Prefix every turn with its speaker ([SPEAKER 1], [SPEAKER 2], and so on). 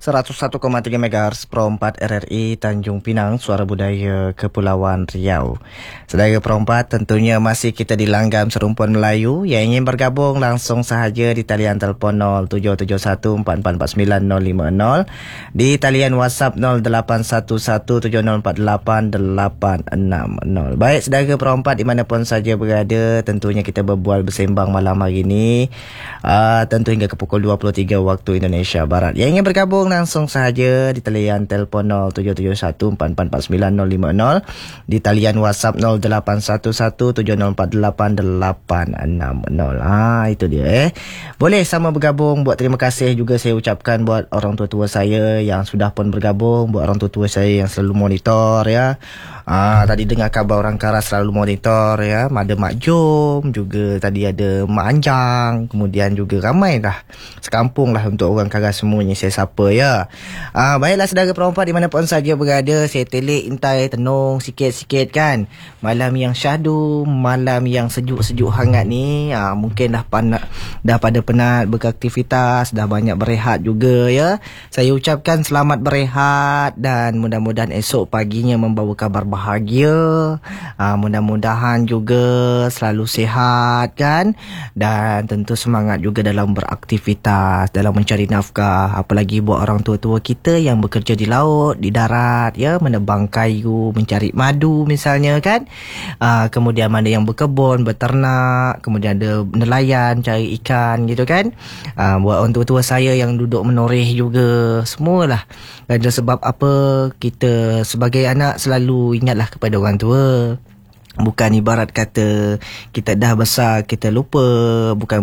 [SPEAKER 1] 101,3 MHz Pro 4 RRI Tanjung Pinang, Suara Budaya Kepulauan Riau. Saudara Pro 4, tentunya masih kita di langgam serumpun Melayu. Yang ingin bergabung langsung sahaja di talian telefon 0771449050, di talian WhatsApp 0811704880. Baik saudara Pro 4 dimanapun saja berada, tentunya kita berbual bersembang malam hari ini, tentu hingga ke pukul 23 waktu Indonesia Barat. Yang ingin bergabung langsung sahaja di talian telefon 0771449050, di talian WhatsApp 0811704880. Itu dia. Boleh sama bergabung. Buat terima kasih juga saya ucapkan buat orang tua-tua saya yang sudah pun bergabung, buat orang tua-tua saya yang selalu monitor ya. Tadi dengar khabar orang Karas selalu monitor ya. Ada Mak Jom, juga tadi ada Mak Anjang, kemudian juga ramai dah sekampung lah untuk orang Karas semuanya, saya sapa ya. Baiklah saudara perempuan dimanapun saja berada, saya telik intai tenung sikit-sikit kan. Malam yang syahdu, malam yang sejuk-sejuk hangat ni, mungkin dah pada penat beraktivitas, dah banyak berehat juga ya. Saya ucapkan selamat berehat dan mudah-mudahan esok paginya membawa kabar bahagia. Mudah-mudahan juga selalu sihat kan, dan tentu semangat juga dalam beraktivitas, dalam mencari nafkah, apalagi buat orang tua-tua kita yang bekerja di laut, di darat ya, menebang kayu, mencari madu misalnya kan. Kemudian ada yang berkebun, beternak, kemudian ada nelayan cari ikan gitu kan. Buat orang tua-tua saya yang duduk menoreh juga, semualah. Dan sebab apa kita sebagai anak selalu ingatlah kepada orang tua. Bukan ibarat kata kita dah besar kita lupa, bukan